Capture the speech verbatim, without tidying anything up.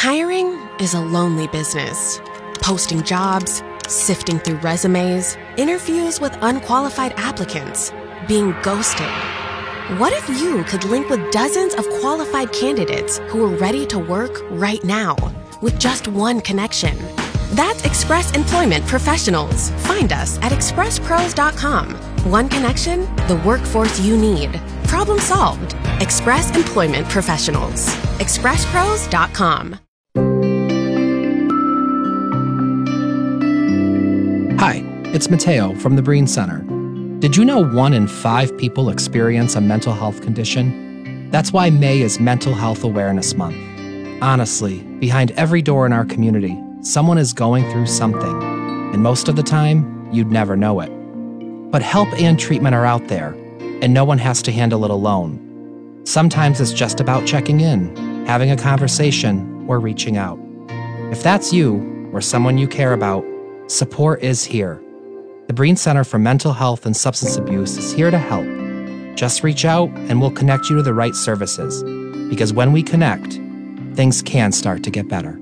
Hiring is a lonely business. Posting jobs, sifting through resumes, interviews with unqualified applicants, being ghosted. What if you could link with dozens of qualified candidates who are ready to work right now with just one connection? That's Express Employment Professionals. Find us at express pros dot com. One connection, the workforce you need. Problem solved. Express Employment Professionals. express pros dot com. Hi, it's Mateo from the Breen Center. Did you know one in five people experience a mental health condition? That's why May is Mental Health Awareness Month. Honestly, behind every door in our community, someone is going through something, and most of the time, you'd never know it. But help and treatment are out there, and no one has to handle it alone. Sometimes it's just about checking in, having a conversation, or reaching out. If that's you, or someone you care about, support is here. The Breen Center for Mental Health and Substance Abuse is here to help. Just reach out and we'll connect you to the right services. Because when we connect, things can start to get better.